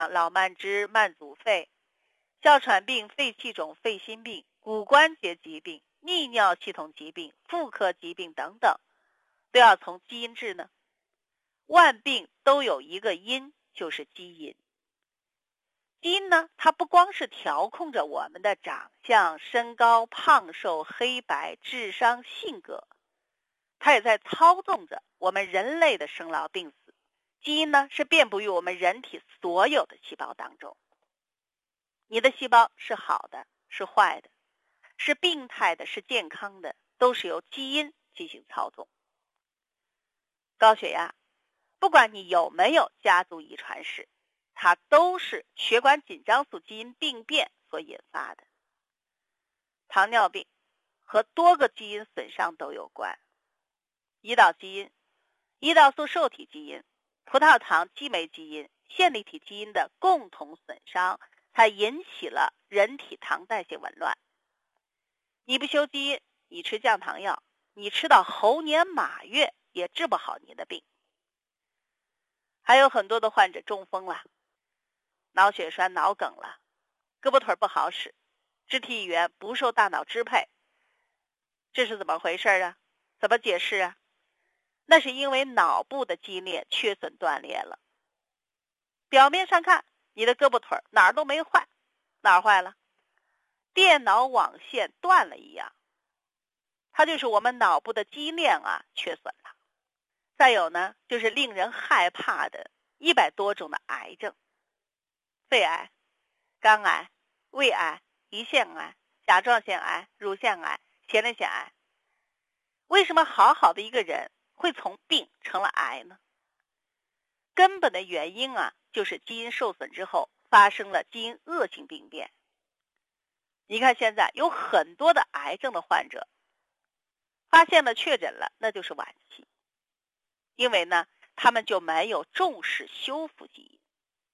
老慢支、慢阻肺、哮喘病、肺气肿、肺心病、骨关节疾病、泌尿系统疾病、妇科疾病等等，都要从基因治呢。万病都有一个因，就是基因。基因呢，它不光是调控着我们的长相、身高、胖瘦、黑白、智商、性格，它也在操纵着我们人类的生老病死。基因呢，是遍布于我们人体所有的细胞当中。你的细胞是好的，是坏的，是病态的，是健康的，都是由基因进行操纵。高血压，不管你有没有家族遗传史，它都是血管紧张素基因病变所引发的。糖尿病和多个基因损伤都有关。胰岛基因、胰岛素受体基因、葡萄糖激酶基因、线粒体基因的共同损伤，才引起了人体糖代谢紊乱。你不修基因，你吃降糖药，你吃到猴年马月也治不好你的病。还有很多的患者中风了，脑血栓、脑梗了，胳膊腿不好使，肢体语言不受大脑支配，这是怎么回事啊？怎么解释啊？那是因为脑部的基因链缺损断裂了。表面上看，你的胳膊腿哪儿都没坏，哪儿坏了？电脑网线断了一样，它就是我们脑部的基因链缺损了。再有呢，就是令人害怕的100多种的癌症，肺癌、肝癌、胃癌、胰腺癌、甲状腺癌、乳腺癌、前列腺癌。为什么好好的一个人会从病成了癌呢？根本的原因就是基因受损之后发生了基因恶性病变。你看现在有很多的癌症的患者，发现了确诊了，那就是晚期，因为呢，他们就没有重视修复基因。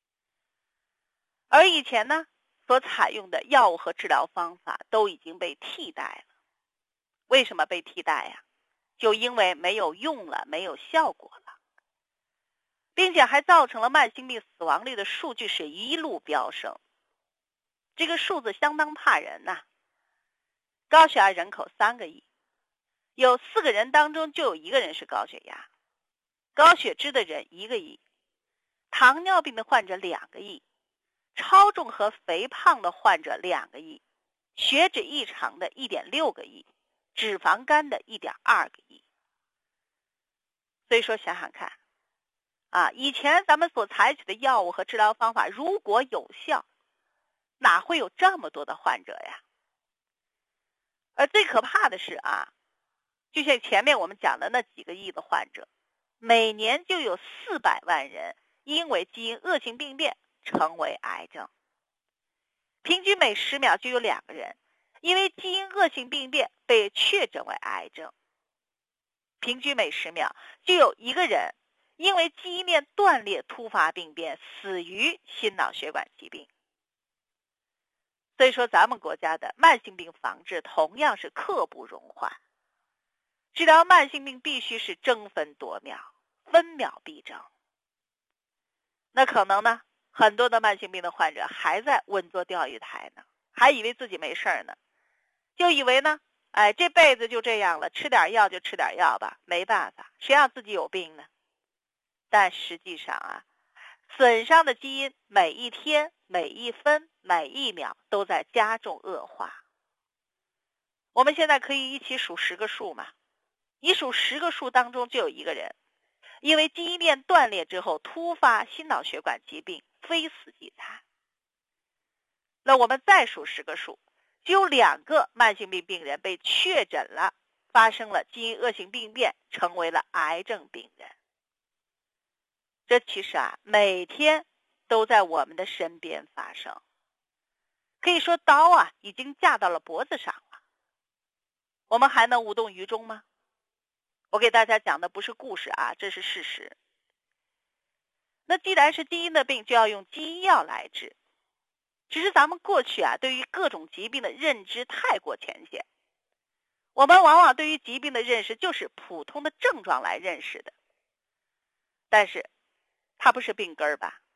而以前呢，所采用的药物和治疗方法都已经被替代了。为什么被替代呀？就因为没有用了，没有效果了，并且还造成了慢性病死亡率的数据是一路飙升。这个数字相当怕人呐。高血压人口3个亿，有4个人当中就有1个人是高血压，高血脂的人1个亿，糖尿病的患者2个亿，超重和肥胖的患者2个亿，血脂异常的1.6个亿，脂肪肝的1.2个亿。所以说想想看以前咱们所采取的药物和治疗方法如果有效，哪会有这么多的患者呀？而最可怕的是就像前面我们讲的那几个亿的患者，每年就有400万人因为基因恶性病变成为癌症，平均每10秒就有2个人因为基因恶性病变被确诊为癌症，平均每10秒就有1个人因为基因链断裂突发病变死于心脑血管疾病。所以说咱们国家的慢性病防治同样是刻不容缓，治疗慢性病必须是争分夺秒，分秒必争。那可能呢，很多的慢性病的患者还在稳坐钓鱼台呢，还以为自己没事呢，就以为呢这辈子就这样了，吃点药就吃点药吧，没办法，谁让自己有病呢？但实际上损伤的基因每一天、每一分、每一秒都在加重恶化。我们现在可以一起数10个数嘛？你数10个数当中就有1个人因为基因链断裂之后突发心脑血管疾病非死即残。那我们再数10个数，就有2个慢性病病人被确诊了，发生了基因恶性病变，成为了癌症病人。这其实每天都在我们的身边发生，可以说刀已经架到了脖子上了，我们还能无动于衷吗？我给大家讲的不是故事这是事实。那既然是基因的病，就要用基因药来治。只是咱们过去对于各种疾病的认知太过浅显，我们往往对于疾病的认识就是普通的症状来认识的，但是它不是病根吧？